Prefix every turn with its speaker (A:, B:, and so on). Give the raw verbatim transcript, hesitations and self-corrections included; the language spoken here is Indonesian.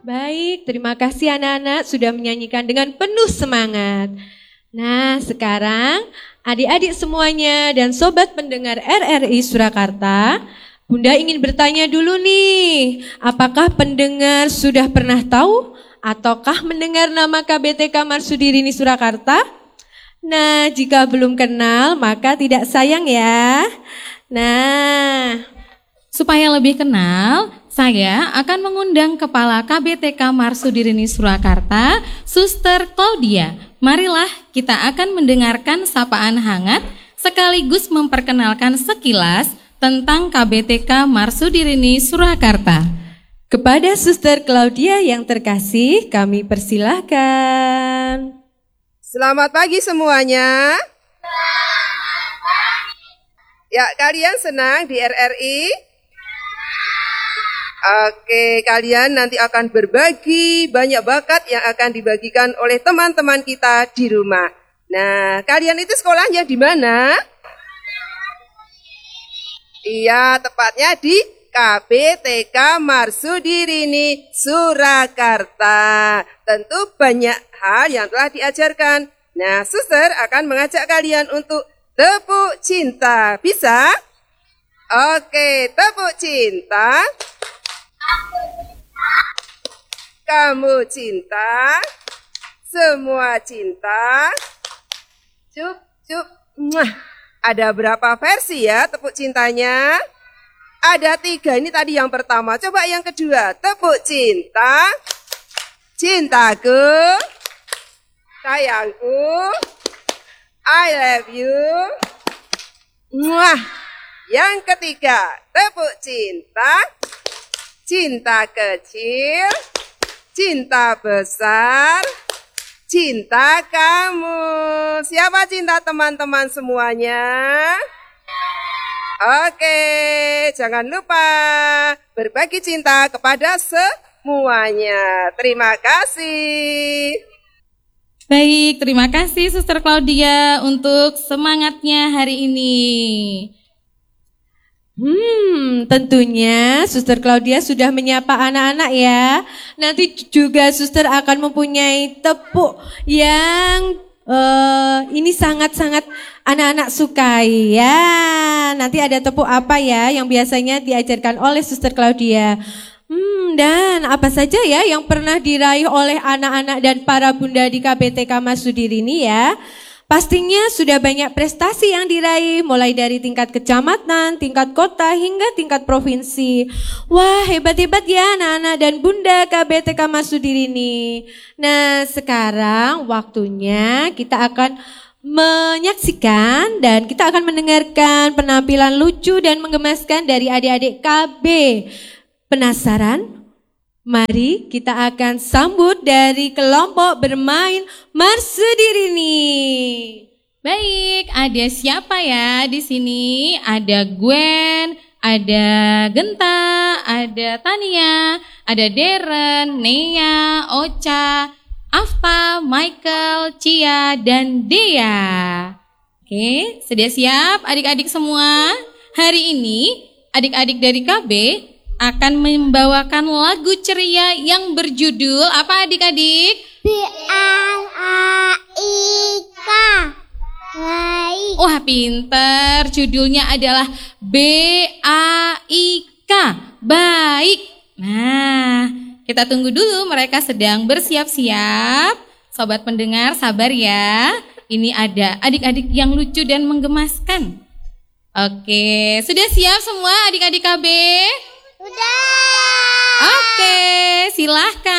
A: Baik, terima kasih anak-anak sudah menyanyikan dengan penuh semangat. Nah, sekarang adik-adik semuanya dan sobat pendengar R R I Surakarta, Bunda ingin bertanya dulu nih, apakah pendengar sudah pernah tahu ataukah mendengar nama K B T K Marsudirini Surakarta? Nah, jika belum kenal maka tidak sayang ya. Nah,
B: supaya lebih kenal, saya akan mengundang Kepala K B T K Marsudirini Surakarta, Suster Claudia. Marilah kita akan mendengarkan sapaan hangat sekaligus memperkenalkan sekilas tentang K B T K Marsudirini Surakarta.
A: Kepada Suster Claudia yang terkasih, kami persilahkan.
C: Selamat pagi semuanya. Selamat pagi. Ya, kalian senang di R R I? Oke, kalian nanti akan berbagi banyak bakat yang akan dibagikan oleh teman-teman kita di rumah. Nah, kalian itu sekolahnya di mana? Iya, tepatnya di K B T K Marsudirini Surakarta. Tentu banyak hal yang telah diajarkan. Nah, suster akan mengajak kalian untuk tepuk cinta. Bisa? Oke, tepuk cinta. Kamu cinta, semua cinta. Cup, cup. Mwah. Ada berapa versi ya tepuk cintanya? Ada tiga, ini tadi yang pertama. Coba yang kedua, tepuk cinta. Cintaku, sayangku, I love you. Mwah. Yang ketiga, tepuk cinta. Cinta kecil, cinta besar, cinta kamu. Siapa cinta teman-teman semuanya? Oke, jangan lupa berbagi cinta kepada semuanya. Terima kasih.
B: Baik, terima kasih Suster Claudia untuk semangatnya hari ini.
A: Hmm, tentunya Suster Claudia sudah menyapa anak-anak ya. Nanti juga Suster akan mempunyai tepuk yang uh, ini sangat-sangat anak-anak sukai ya. Nanti ada tepuk apa ya yang biasanya diajarkan oleh Suster Claudia. Hmm, dan apa saja ya yang pernah diraih oleh anak-anak dan para bunda di K B T K Marsudirini ya. Pastinya sudah banyak prestasi yang diraih, mulai dari tingkat kecamatan, tingkat kota, hingga tingkat provinsi. Wah, hebat-hebat ya anak-anak dan bunda K B T K Marsudirini. Nah, sekarang waktunya kita akan menyaksikan dan kita akan mendengarkan penampilan lucu dan menggemaskan dari adik-adik K B. Penasaran? Mari kita akan sambut dari kelompok bermain Marsudirini.
B: Baik, ada siapa ya di sini? Ada Gwen, ada Genta, ada Tania, ada Deren, Nea, Ocha, Afta, Michael, Cia, dan Dea. Oke, sudah siap adik-adik semua? Hari ini adik-adik dari K B akan membawakan lagu ceria yang berjudul apa adik-adik?
D: B L A I K. Baik.
B: Wah, pinter. Judulnya adalah B A I K. Baik. Nah, kita tunggu dulu, mereka sedang bersiap-siap. Sobat pendengar, sabar ya. Ini ada adik-adik yang lucu dan menggemaskan. Oke, sudah siap semua adik-adik K B?